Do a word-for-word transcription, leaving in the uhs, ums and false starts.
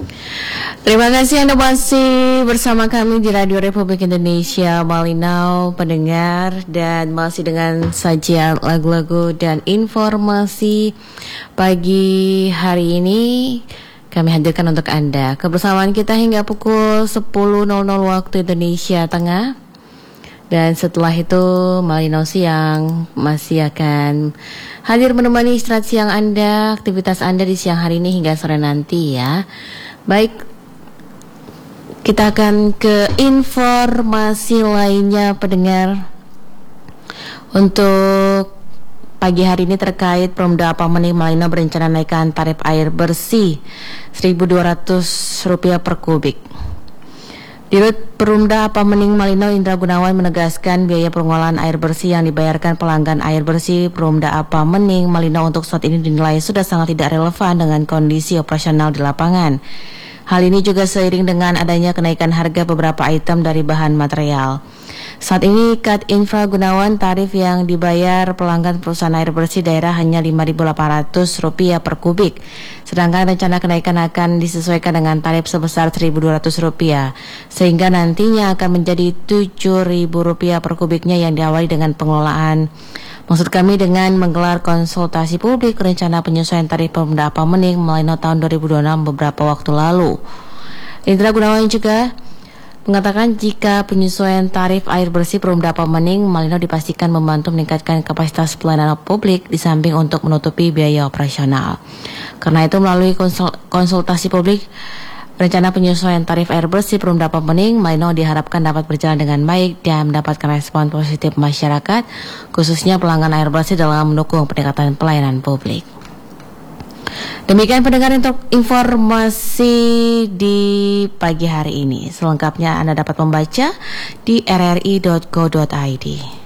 Terima kasih Anda masih bersama kami di Radio Republik Indonesia Malinau, pendengar, dan masih dengan sajian lagu-lagu dan informasi pagi hari ini kami hadirkan untuk Anda. Kebersamaan kita hingga pukul sepuluh waktu Indonesia Tengah. Dan setelah itu Malinau Siang masih akan hadir menemani istirahat siang Anda, aktivitas Anda di siang hari ini hingga sore nanti ya. Baik, kita akan ke informasi lainnya pendengar. Untuk pagi hari ini terkait Perumda Apamani Malinau berencana naikkan tarif air bersih seribu dua ratus rupiah per kubik. Dirut Perumda Apamani Malinau Indra Gunawan menegaskan biaya pengolahan air bersih yang dibayarkan pelanggan air bersih Perumda Apamani Malinau untuk saat ini dinilai sudah sangat tidak relevan dengan kondisi operasional di lapangan. Hal ini juga seiring dengan adanya kenaikan harga beberapa item dari bahan material. Saat ini Kat Infra Gunawan tarif yang dibayar pelanggan perusahaan air bersih daerah hanya lima ribu delapan ratus rupiah per kubik. Sedangkan rencana kenaikan akan disesuaikan dengan tarif sebesar seribu dua ratus rupiah. Sehingga nantinya akan menjadi tujuh ribu rupiah per kubiknya yang diawali dengan pengelolaan. Maksud kami dengan menggelar konsultasi publik rencana penyesuaian tarif Perumda Apamani Malinau tahun dua ribu dua puluh enam beberapa waktu lalu. Indra Gunawan juga mengatakan jika penyesuaian tarif air bersih Perumda Apamani Malinau dipastikan membantu meningkatkan kapasitas pelayanan publik di samping untuk menutupi biaya operasional. Karena itu melalui konsul- konsultasi publik, rencana penyesuaian tarif air bersih Perumda Apamani Malinau diharapkan dapat berjalan dengan baik dan mendapatkan respon positif masyarakat, khususnya pelanggan air bersih dalam mendukung peningkatan pelayanan publik. Demikian pendengar untuk informasi di pagi hari ini. Selengkapnya Anda dapat membaca di r r i dot go dot i d.